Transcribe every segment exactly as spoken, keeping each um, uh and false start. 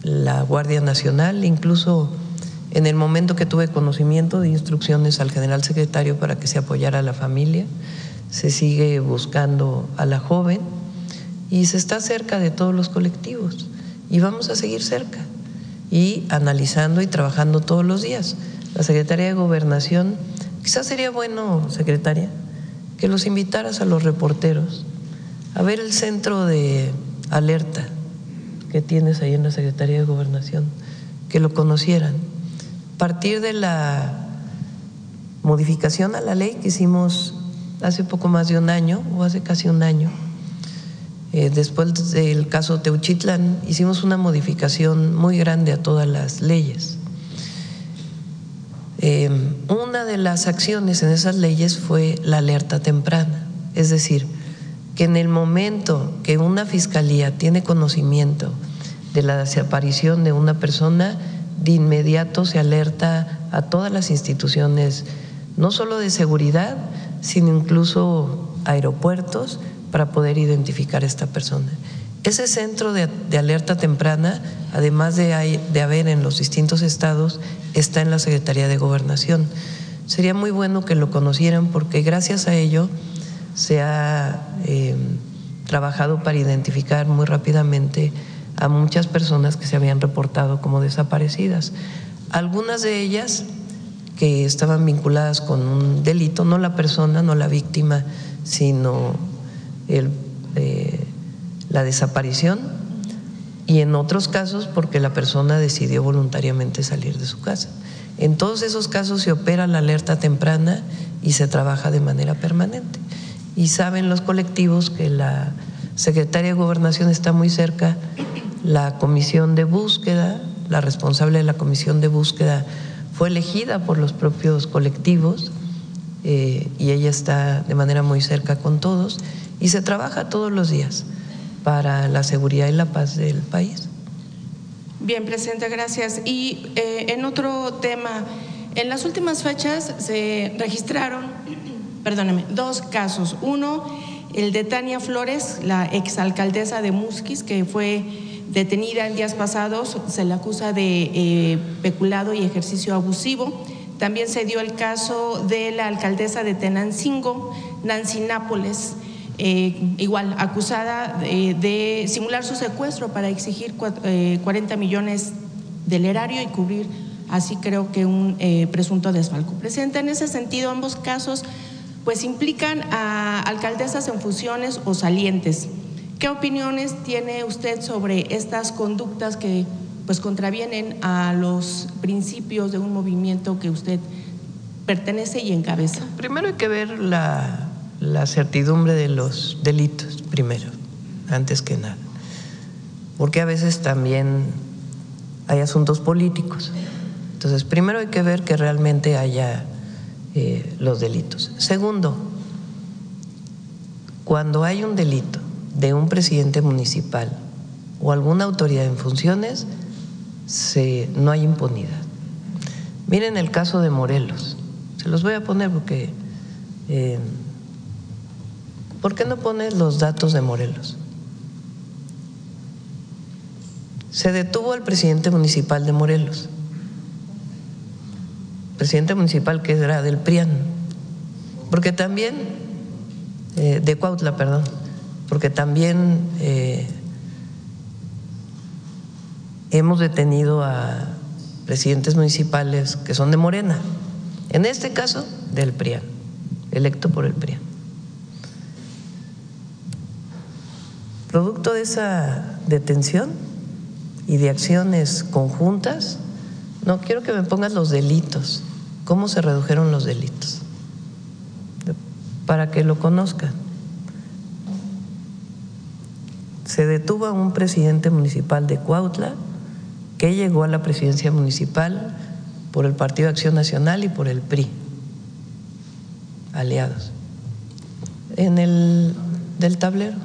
la Guardia Nacional, incluso en el momento que tuve conocimiento de instrucciones al general secretario para que se apoyara a la familia, se sigue buscando a la joven y se está cerca de todos los colectivos y vamos a seguir cerca y analizando y trabajando todos los días. La Secretaría de Gobernación, quizás sería bueno, secretaria, que los invitaras a los reporteros a ver el centro de alerta que tienes ahí en la Secretaría de Gobernación, que lo conocieran. A partir de la modificación a la ley que hicimos hace poco más de un año o hace casi un año, eh, después del caso Teuchitlán, hicimos una modificación muy grande a todas las leyes. Eh, una de las acciones en esas leyes fue la alerta temprana, es decir, que en el momento que una fiscalía tiene conocimiento de la desaparición de una persona, de inmediato se alerta a todas las instituciones, no solo de seguridad, sino incluso aeropuertos, para poder identificar a esta persona. Ese centro de, de alerta temprana, además de, de haber en los distintos estados, está en la Secretaría de Gobernación. Sería muy bueno que lo conocieran porque gracias a ello se ha eh, trabajado para identificar muy rápidamente a muchas personas que se habían reportado como desaparecidas. Algunas de ellas que estaban vinculadas con un delito, no la persona, no la víctima, sino el, eh, la desaparición, y en otros casos porque la persona decidió voluntariamente salir de su casa. En todos esos casos se opera la alerta temprana y se trabaja de manera permanente. Y saben los colectivos que la Secretaría de Gobernación está muy cerca, la comisión de búsqueda, la responsable de la comisión de búsqueda fue elegida por los propios colectivos eh, y ella está de manera muy cerca con todos y se trabaja todos los días para la seguridad y la paz del país. Bien, presidenta, gracias. Y eh, en otro tema, en las últimas fechas se registraron, perdóneme, dos casos. Uno, el de Tania Flores, la exalcaldesa de Musquis, que fue detenida en días pasados, se le acusa de eh, peculado y ejercicio abusivo. También se dio el caso de la alcaldesa de Tenancingo, Nancy Nápoles, eh, igual acusada de, de simular su secuestro para exigir cuarenta millones del erario y cubrir así creo que un eh, presunto desfalco. Presidenta, en ese sentido ambos casos pues implican a alcaldesas en funciones o salientes. ¿Qué opiniones tiene usted sobre estas conductas que pues contravienen a los principios de un movimiento que usted pertenece y encabeza? Primero hay que ver la, la certidumbre de los delitos, primero, antes que nada, porque a veces también hay asuntos políticos. Entonces, primero hay que ver que realmente haya eh, los delitos. Segundo, cuando hay un delito de un presidente municipal o alguna autoridad en funciones, se, no hay impunidad. Miren el caso de Morelos, se los voy a poner porque eh, ¿por qué no pones los datos de Morelos? Se detuvo al presidente municipal de Morelos, presidente municipal que era del P R I A N, porque también eh, de Cuautla, perdón, porque también eh, hemos detenido a presidentes municipales que son de Morena, en este caso del P R I A N, electo por el P R I A N. Producto de esa detención y de acciones conjuntas, no quiero que me pongas los delitos, cómo se redujeron los delitos, para que lo conozcan. Se detuvo a un presidente municipal de Cuautla que llegó a la presidencia municipal por el Partido de Acción Nacional y por el P R I, aliados, en el del tablero.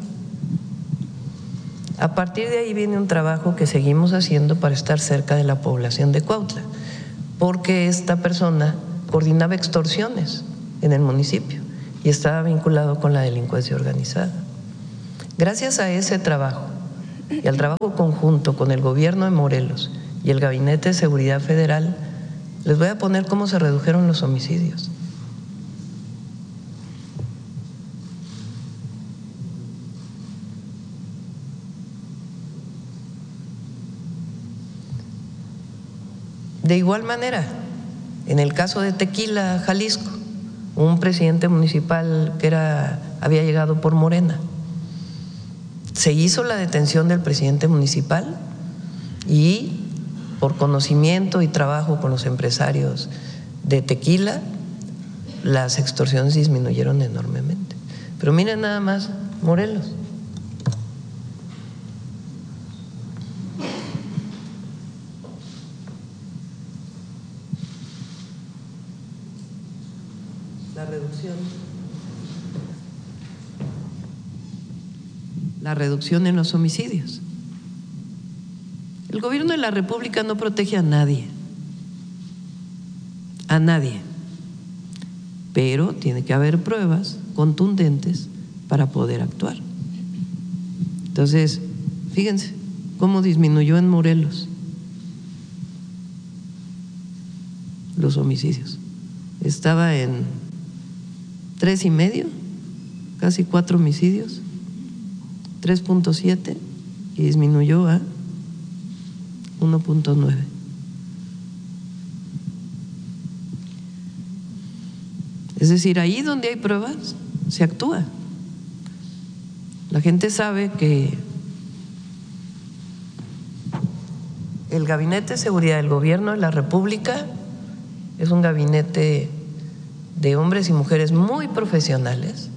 A partir de ahí viene un trabajo que seguimos haciendo para estar cerca de la población de Cuautla, porque esta persona coordinaba extorsiones en el municipio y estaba vinculado con la delincuencia organizada. Gracias a ese trabajo y al trabajo conjunto con el gobierno de Morelos y el Gabinete de Seguridad Federal, les voy a poner cómo se redujeron los homicidios. De igual manera, en el caso de Tequila, Jalisco, un presidente municipal que era, había llegado por Morena, se hizo la detención del presidente municipal y por conocimiento y trabajo con los empresarios de Tequila, las extorsiones disminuyeron enormemente. Pero miren nada más Morelos. La reducción, la reducción en los homicidios. El gobierno de la República no protege a nadie, a nadie, pero tiene que haber pruebas contundentes para poder actuar. Entonces, fíjense cómo disminuyó en Morelos los homicidios. Estaba en tres y medio, casi cuatro homicidios, tres punto siete, y disminuyó a uno punto nueve. Es decir, ahí donde hay pruebas se actúa. La gente sabe que el Gabinete de Seguridad del Gobierno de la República es un gabinete de hombres y mujeres muy profesionales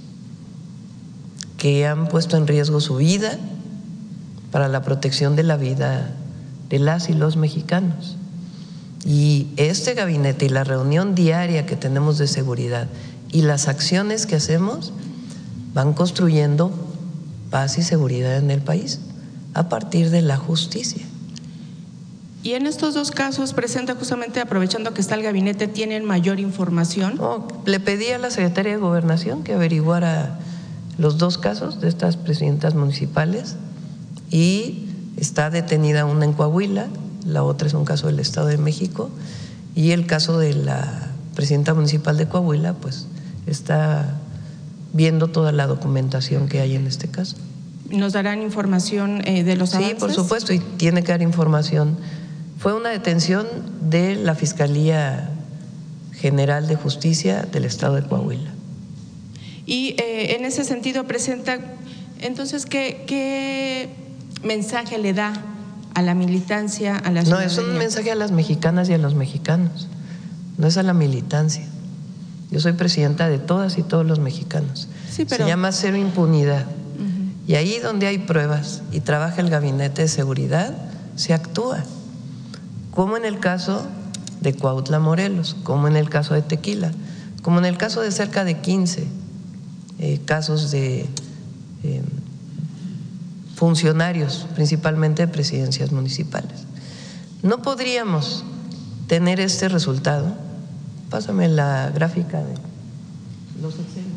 que han puesto en riesgo su vida para la protección de la vida de las y los mexicanos. Y este gabinete y la reunión diaria que tenemos de seguridad y las acciones que hacemos van construyendo paz y seguridad en el país a partir de la justicia. Y en estos dos casos, presenta, justamente aprovechando que está el gabinete, ¿tienen mayor información? No, le pedí a la Secretaría de Gobernación que averiguara los dos casos de estas presidentas municipales y está detenida una en Coahuila, la otra es un caso del Estado de México, y el caso de la presidenta municipal de Coahuila pues está viendo toda la documentación que hay en este caso. ¿Nos darán información eh, de los avances? Sí, por supuesto, y tiene que dar información. Fue una detención de la Fiscalía General de Justicia del Estado de Coahuila. Y eh, en ese sentido, presenta, entonces, ¿qué, qué mensaje le da a la militancia, a la ciudadanía? No, es un mensaje a las mexicanas y a los mexicanos, no es a la militancia. Yo soy presidenta de todas y todos los mexicanos. Sí, pero… Se llama cero impunidad. Uh-huh. Y ahí donde hay pruebas y trabaja el Gabinete de Seguridad, se actúa. Como en el caso de Cuautla, Morelos, como en el caso de Tequila, como en el caso de cerca de quince eh, casos de eh, funcionarios, principalmente de presidencias municipales. No podríamos tener este resultado. Pásame la gráfica de los sexenios.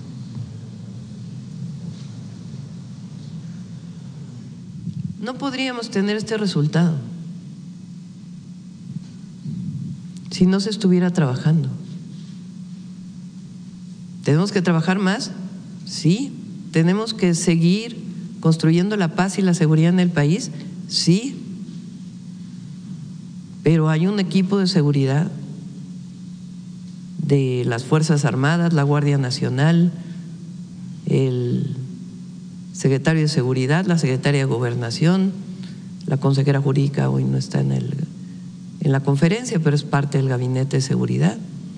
No podríamos tener este resultado si no se estuviera trabajando. ¿Tenemos que trabajar más? Sí. ¿Tenemos que seguir construyendo la paz y la seguridad en el país? Sí. Pero hay un equipo de seguridad de las Fuerzas Armadas, la Guardia Nacional, el secretario de Seguridad, la secretaria de Gobernación, la consejera jurídica hoy no está en el en la conferencia, pero es parte del Gabinete de Seguridad.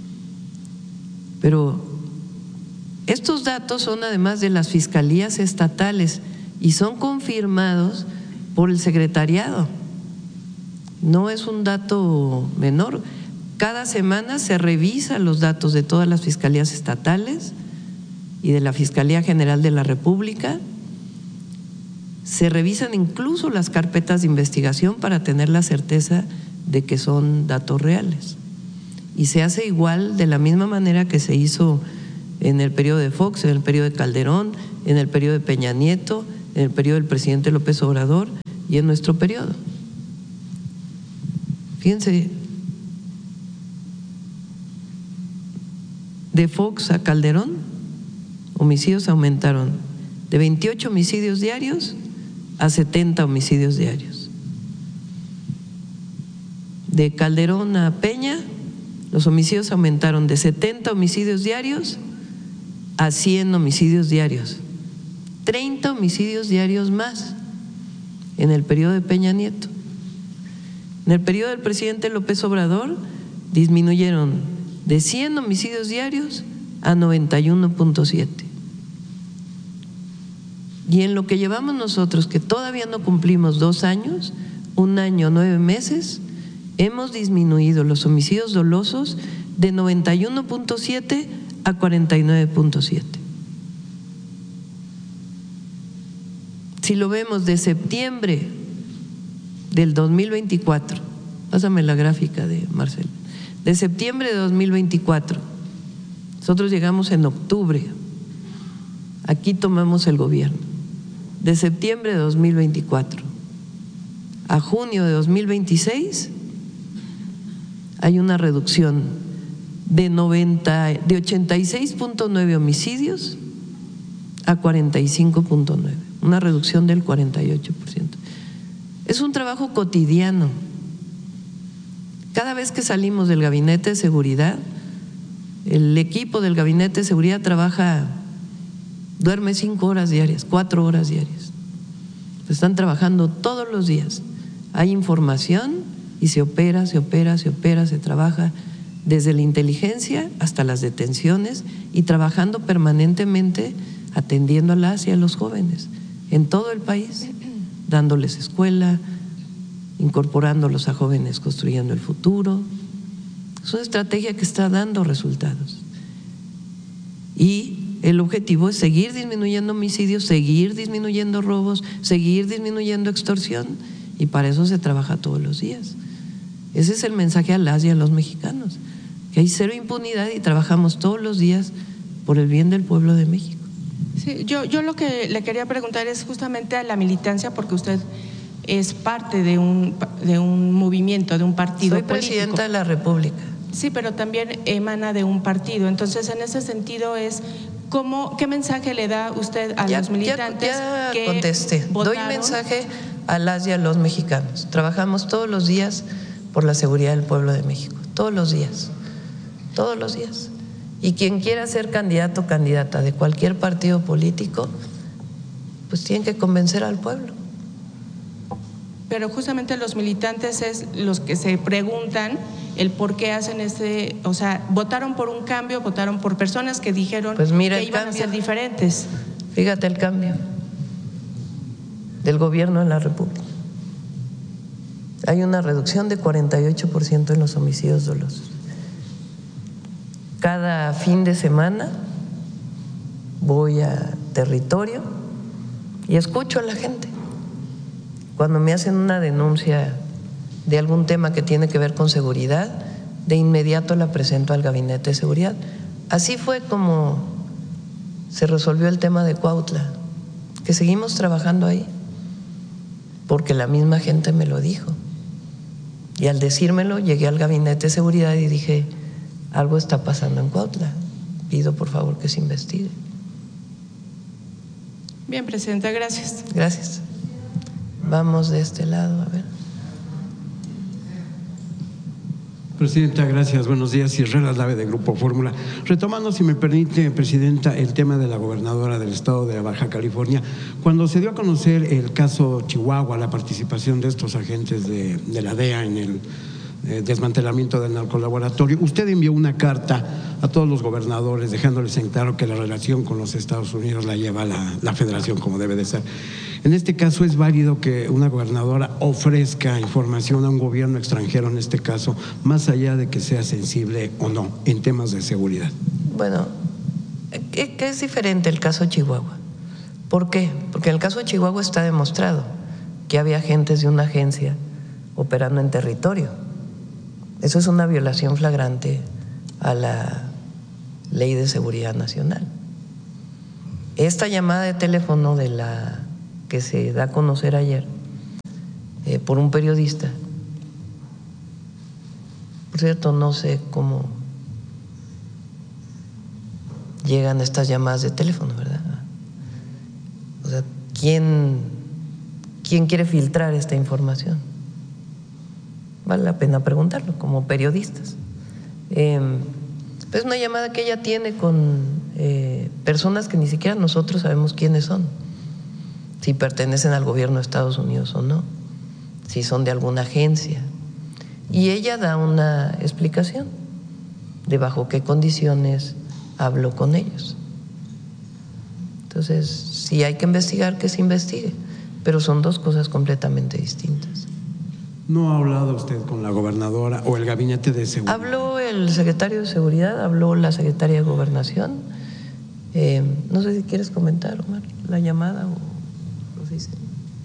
Pero estos datos son además de las fiscalías estatales y son confirmados por el secretariado. No es un dato menor. Cada semana se revisan los datos de todas las fiscalías estatales y de la Fiscalía General de la República. Se revisan incluso las carpetas de investigación para tener la certeza de que son datos reales. Y se hace igual, de la misma manera que se hizo en el periodo de Fox, en el periodo de Calderón, en el periodo de Peña Nieto, en el periodo del presidente López Obrador y en nuestro periodo. Fíjense, de Fox a Calderón, homicidios aumentaron de veintiocho homicidios diarios a setenta homicidios diarios. De Calderón a Peña, los homicidios aumentaron de setenta homicidios diarios a cien homicidios diarios. treinta homicidios diarios más en el periodo de Peña Nieto. En el periodo del presidente López Obrador disminuyeron de cien homicidios diarios a noventa y uno punto siete. Y en lo que llevamos nosotros, que todavía no cumplimos dos años, un año, nueve meses, hemos disminuido los homicidios dolosos de noventa y uno punto siete a cuarenta y nueve punto siete. Si lo vemos de septiembre del dos mil veinticuatro, pásame la gráfica de Marcelo, de septiembre de dos mil veinticuatro, nosotros llegamos en octubre, aquí tomamos el gobierno, de septiembre de dos mil veinticuatro a junio de dos mil veintiséis hay una reducción de, noventa, de ochenta y seis punto nueve homicidios a cuarenta y cinco punto nueve, una reducción del cuarenta y ocho por ciento. Es un trabajo cotidiano. Cada vez que salimos del gabinete de seguridad, el equipo del gabinete de seguridad trabaja, duerme cinco horas diarias, cuatro horas diarias. Están trabajando todos los días. Hay información y se opera, se opera, se opera, se trabaja desde la inteligencia hasta las detenciones y trabajando permanentemente atendiendo a las y a los jóvenes en todo el país, dándoles escuela, incorporándolos a jóvenes construyendo el futuro. Es una estrategia que está dando resultados. Y el objetivo es seguir disminuyendo homicidios, seguir disminuyendo robos, seguir disminuyendo extorsión, y para eso se trabaja todos los días. Ese es el mensaje a las y a los mexicanos, que hay cero impunidad y trabajamos todos los días por el bien del pueblo de México. Sí, yo, yo lo que le quería preguntar es justamente a la militancia, porque usted es parte de un, de un movimiento, de un partido Soy político. presidenta de la República. Sí, pero también emana de un partido. Entonces, en ese sentido es cómo, ¿qué mensaje le da usted a ya, los militantes? Ya, ya que contesté. votaron? Doy mensaje a las y a los mexicanos. Trabajamos todos los días por la seguridad del pueblo de México. Todos los días. Todos los días. Y quien quiera ser candidato o candidata de cualquier partido político, pues tiene que convencer al pueblo. Pero justamente los militantes es los que se preguntan el por qué hacen este, o sea, votaron por un cambio, votaron por personas que dijeron pues mira que iban cambio. a ser diferentes. Fíjate el cambio del gobierno de la República. Hay una reducción de cuarenta y ocho por ciento en los homicidios dolosos. Cada fin de semana voy a territorio y escucho a la gente. Cuando me hacen una denuncia de algún tema que tiene que ver con seguridad, de inmediato la presento al Gabinete de Seguridad. Así fue como se resolvió el tema de Cuautla, que seguimos trabajando ahí, porque la misma gente me lo dijo. Y al decírmelo, llegué al Gabinete de Seguridad y dije, algo está pasando en Cuautla, pido por favor que se investigue. Bien, Presidenta, gracias. Gracias. Vamos de este lado, a ver. Presidenta, gracias. Buenos días. Israel Aslave de Grupo Fórmula. Retomando, si me permite, Presidenta, el tema de la gobernadora del estado de Baja California. Cuando se dio a conocer el caso Chihuahua, la participación de estos agentes de, de la D E A en el eh, desmantelamiento del narcolaboratorio, usted envió una carta a todos los gobernadores dejándoles en claro que la relación con los Estados Unidos la lleva la, la Federación como debe de ser. En este caso, ¿es válido que una gobernadora ofrezca información a un gobierno extranjero, en este caso, más allá de que sea sensible o no en temas de seguridad? Bueno, ¿qué, qué es diferente el caso Chihuahua? ¿Por qué? Porque en el caso de Chihuahua está demostrado que había agentes de una agencia operando en territorio. Eso es una violación flagrante a la Ley de Seguridad Nacional. Esta llamada de teléfono de la que se da a conocer ayer eh, por un periodista. Por cierto, no sé cómo llegan estas llamadas de teléfono, ¿verdad? O sea, ¿quién, quién quiere filtrar esta información? Vale la pena preguntarlo como periodistas. Eh, es una llamada que ella tiene con eh, personas que ni siquiera nosotros sabemos quiénes son, si pertenecen al gobierno de Estados Unidos o no, si son de alguna agencia. Y ella da una explicación de bajo qué condiciones habló con ellos. Entonces, si hay que investigar, que se investigue, pero son dos cosas completamente distintas. ¿No ha hablado usted con la gobernadora o el gabinete de seguridad? Habló el secretario de Seguridad, habló la secretaria de Gobernación. Eh, no sé si quieres comentar, Omar, la llamada o lo dice.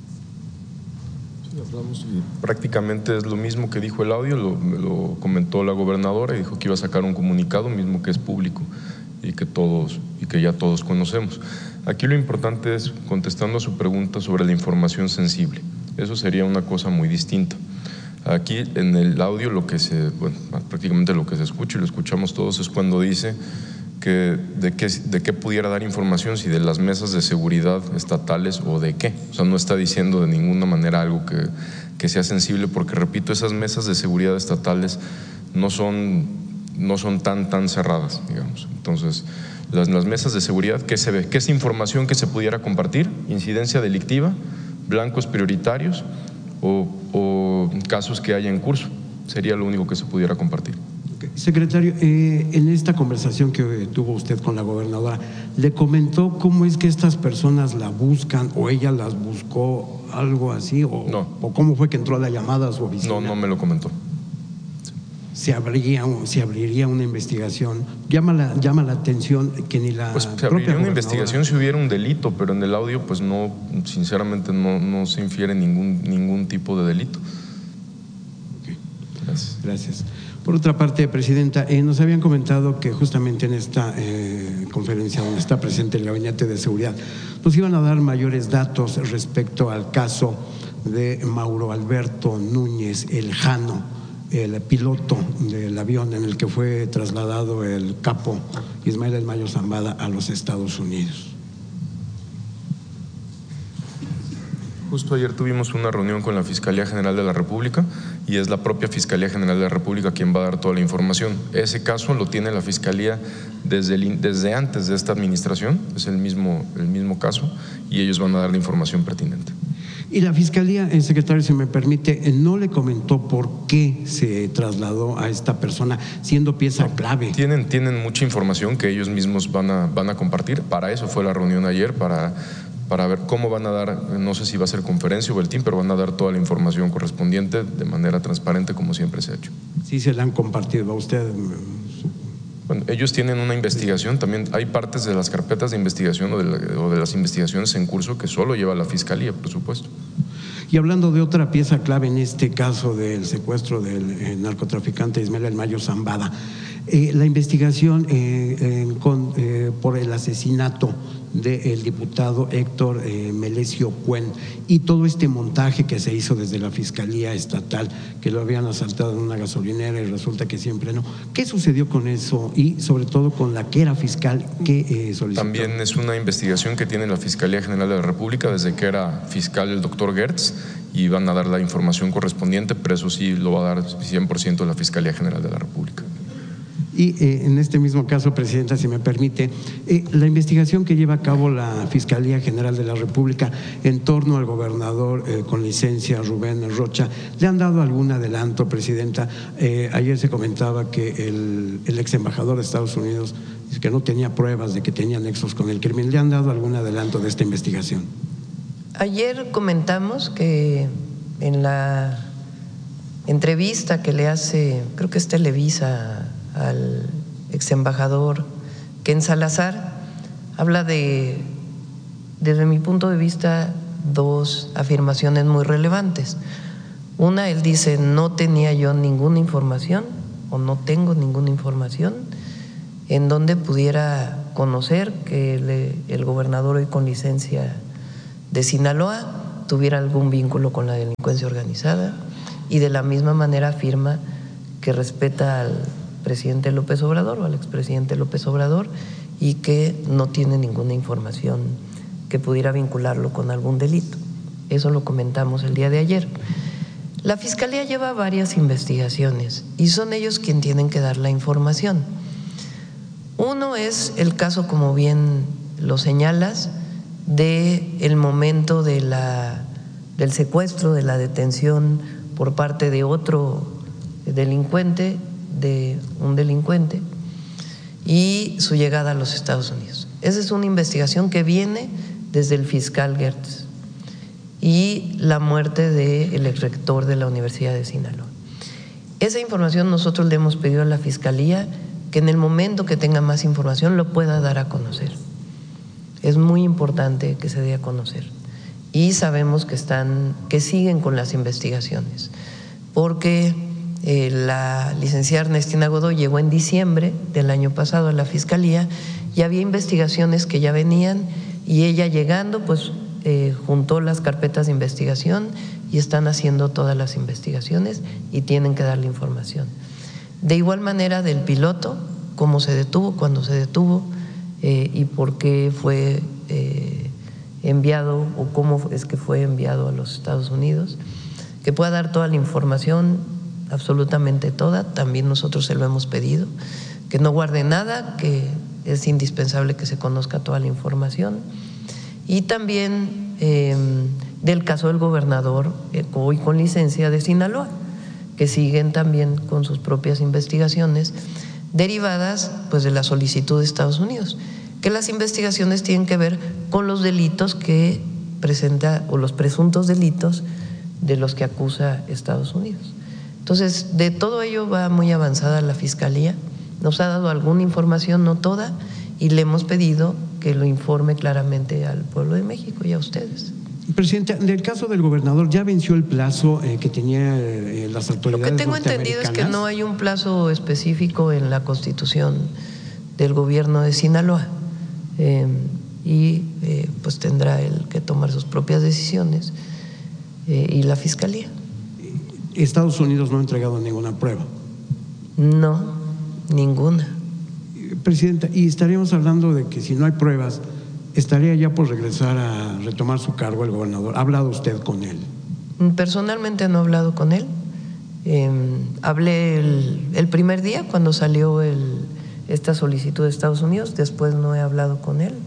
Sí, hablamos y prácticamente es lo mismo que dijo el audio, lo, lo comentó la gobernadora y dijo que iba a sacar un comunicado mismo que es público y que todos y que ya todos conocemos. Aquí lo importante es, contestando a su pregunta sobre la información sensible, eso sería una cosa muy distinta. Aquí en el audio lo que se, bueno, prácticamente lo que se escucha y lo escuchamos todos es cuando dice que de qué, de qué pudiera dar información, si de las mesas de seguridad estatales o de qué. O sea, no está diciendo de ninguna manera algo que, que sea sensible, porque repito, esas mesas de seguridad estatales no son, no son tan, tan cerradas, digamos. Entonces, las, las mesas de seguridad, ¿qué se ve? ¿Qué es información que se pudiera compartir? Incidencia delictiva, blancos prioritarios o, o casos que haya en curso. Sería lo único que se pudiera compartir. Okay. Secretario, eh, en esta conversación que tuvo usted con la gobernadora, ¿le comentó cómo es que estas personas la buscan o ella las buscó, algo así? O, no. ¿O cómo fue que entró la llamada a su oficina? No, no me lo comentó. Se abriría, se abriría una investigación. Llama la, llama la atención que ni la pues se propia abriría una gobernadora... investigación si hubiera un delito, pero en el audio pues no, sinceramente no, no se infiere ningún, ningún tipo de delito. Okay. Gracias. Gracias. Por otra parte, Presidenta, eh, nos habían comentado que justamente en esta eh, conferencia donde está presente el Gabinete de Seguridad nos iban a dar mayores datos respecto al caso de Mauro Alberto Núñez, el Jano, el piloto del avión en el que fue trasladado el capo Ismael El Mayo Zambada a los Estados Unidos. Justo ayer tuvimos una reunión con la Fiscalía General de la República y es la propia Fiscalía General de la República quien va a dar toda la información. Ese caso lo tiene la Fiscalía desde, el, desde antes de esta administración, es el mismo, el mismo caso, y ellos van a dar la información pertinente. Y la Fiscalía, el secretario, si me permite, no le comentó por qué se trasladó a esta persona, siendo pieza no, clave. Tienen, tienen mucha información que ellos mismos van a, van a compartir. Para eso fue la reunión ayer, para, para ver cómo van a dar, no sé si va a ser conferencia o boletín, pero van a dar toda la información correspondiente de manera transparente, como siempre se ha hecho. Sí, se la han compartido a usted. Bueno, ellos tienen una investigación, también hay partes de las carpetas de investigación o de, la, o de las investigaciones en curso que solo lleva la Fiscalía, por supuesto. Y hablando de otra pieza clave en este caso del secuestro del eh, narcotraficante Ismael El Mayo Zambada, eh, la investigación eh, eh, con, eh, por el asesinato del diputado Héctor eh, Melesio Cuen y todo este montaje que se hizo desde la Fiscalía Estatal, que lo habían asaltado en una gasolinera y resulta que siempre no. ¿Qué sucedió con eso y sobre todo con la que era fiscal que eh, solicitó? También es una investigación que tiene la Fiscalía General de la República desde que era fiscal el doctor Gertz y van a dar la información correspondiente, pero eso sí lo va a dar cien por ciento la Fiscalía General de la República. Y eh, en este mismo caso, Presidenta, si me permite, eh, la investigación que lleva a cabo la Fiscalía General de la República en torno al gobernador eh, con licencia Rubén Rocha, ¿le han dado algún adelanto, Presidenta? Eh, ayer se comentaba que el, el ex embajador de Estados Unidos dice que no tenía pruebas de que tenía nexos con el crimen. ¿Le han dado algún adelanto de esta investigación? Ayer comentamos que en la entrevista que le hace, creo que es Televisa, al ex embajador Ken Salazar, habla de, desde mi punto de vista, dos afirmaciones muy relevantes. Una, él dice, no tenía yo ninguna información o no tengo ninguna información en donde pudiera conocer que el, el gobernador hoy con licencia de Sinaloa tuviera algún vínculo con la delincuencia organizada, y de la misma manera afirma que respeta al presidente López Obrador o al expresidente López Obrador y que no tiene ninguna información que pudiera vincularlo con algún delito. Eso lo comentamos el día de ayer. La Fiscalía lleva varias investigaciones y son ellos quienes tienen que dar la información. Uno es el caso, como bien lo señalas, de el momento de la, del secuestro, de la detención por parte de otro delincuente, de un delincuente, y su llegada a los Estados Unidos. Esa es una investigación que viene desde el fiscal Gertz, y la muerte del exrector de la Universidad de Sinaloa. Esa información nosotros le hemos pedido a la Fiscalía que en el momento que tenga más información lo pueda dar a conocer. Es muy importante que se dé a conocer. Y sabemos que están, que siguen con las investigaciones, porque eh, la licenciada Ernestina Godoy llegó en diciembre del año pasado a la Fiscalía y había investigaciones que ya venían, y ella llegando pues eh, juntó las carpetas de investigación y están haciendo todas las investigaciones y tienen que darle información. De igual manera del piloto, cómo se detuvo, cuándo se detuvo eh, y por qué fue eh, enviado o cómo es que fue enviado a los Estados Unidos, que pueda dar toda la información, absolutamente toda. También nosotros se lo hemos pedido, que no guarde nada, que es indispensable que se conozca toda la información. Y también eh, del caso del gobernador, eh, hoy con licencia de Sinaloa, que siguen también con sus propias investigaciones derivadas pues de la solicitud de Estados Unidos, que las investigaciones tienen que ver con los delitos que presenta o los presuntos delitos de los que acusa Estados Unidos. Entonces, de todo ello va muy avanzada la Fiscalía, nos ha dado alguna información, no toda, y le hemos pedido que lo informe claramente al pueblo de México y a ustedes. Presidenta, del caso del gobernador, ¿ya venció el plazo eh, que tenía eh, las autoridades? Lo que tengo entendido es que no hay un plazo específico en la Constitución del gobierno de Sinaloa, eh, y eh, pues tendrá él que tomar sus propias decisiones eh, y la Fiscalía. ¿Estados Unidos no ha entregado ninguna prueba? No, ninguna. Presidenta, y estaríamos hablando de que si no hay pruebas, ¿estaría ya por regresar a retomar su cargo el gobernador? ¿Ha hablado usted con él? Personalmente no he hablado con él. Eh, hablé el, el primer día cuando salió el, esta solicitud de Estados Unidos, después no he hablado con él.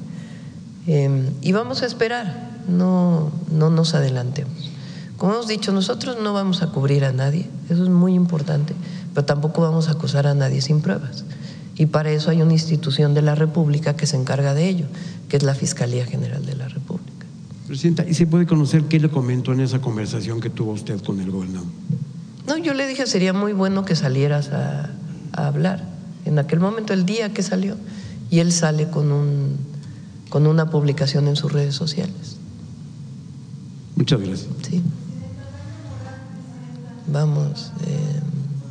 Eh, y vamos a esperar, no, no nos adelantemos. Como hemos dicho, nosotros no vamos a cubrir a nadie, eso es muy importante, pero tampoco vamos a acusar a nadie sin pruebas. Y para eso hay una institución de la República que se encarga de ello, que es la Fiscalía General de la República. Presidenta, ¿y se puede conocer qué le comentó en esa conversación que tuvo usted con el gobernador? No, yo le dije sería muy bueno que salieras a, a hablar. En aquel momento, el día que salió, y él sale con, un, con una publicación en sus redes sociales. Muchas gracias. Sí. Vamos, eh,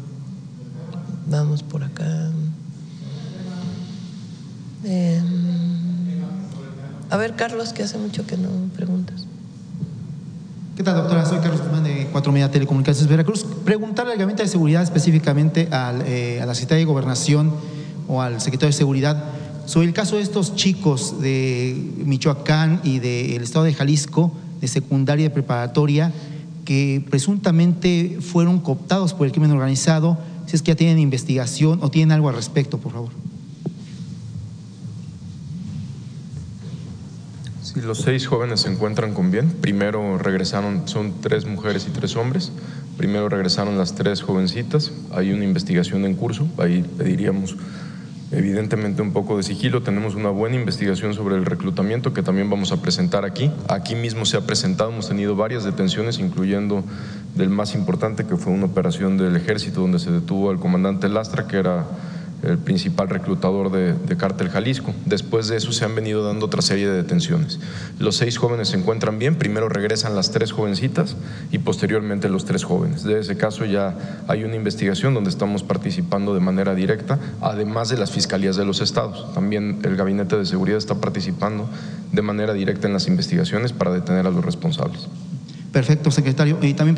vamos por acá. Eh, a ver, Carlos, que hace mucho que no preguntas. ¿Qué tal, doctora? Soy Carlos Guzmán de Cuatro Media Telecomunicaciones Veracruz. Preguntarle al Gabinete de Seguridad, específicamente al, eh, a la Secretaría de Gobernación o al Secretario de Seguridad, sobre el caso de estos chicos de Michoacán y del estado de Jalisco, de secundaria y preparatoria, que presuntamente fueron cooptados por el crimen organizado. Si es que ya tienen investigación o tienen algo al respecto, por favor. Sí, los seis jóvenes se encuentran con bien. Primero regresaron, son tres mujeres y tres hombres. Primero regresaron las tres jovencitas. Hay una investigación en curso. Ahí pediríamos evidentemente un poco de sigilo. Tenemos una buena investigación sobre el reclutamiento que también vamos a presentar aquí. Aquí mismo se ha presentado, hemos tenido varias detenciones, incluyendo del más importante, que fue una operación del Ejército donde se detuvo al comandante Lastra, que era el principal reclutador de, de Cártel Jalisco. Después de eso se han venido dando otra serie de detenciones. Los seis jóvenes se encuentran bien, primero regresan las tres jovencitas y posteriormente los tres jóvenes. De ese caso ya hay una investigación donde estamos participando de manera directa, además de las fiscalías de los estados. También el Gabinete de Seguridad está participando de manera directa en las investigaciones para detener a los responsables. Perfecto, secretario. Y también